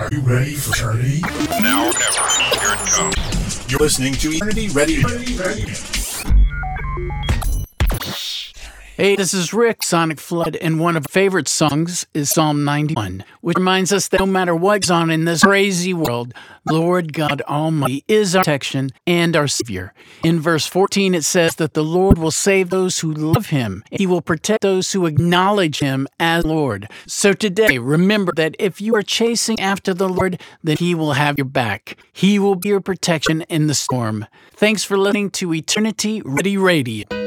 Are you ready for eternity? Now or never. Here it comes. You're listening to Eternity Radio. Hey, this is Rick, Sonic Flood, and one of our favorite songs is Psalm 91, which reminds us that no matter what's on in this crazy world, the Lord God Almighty is our protection and our Savior. In verse 14, it says that the Lord will save those who love Him. He will protect those who acknowledge Him as Lord. So today, remember that if you are chasing after the Lord, then He will have your back. He will be your protection in the storm. Thanks for listening to Eternity Ready Radio.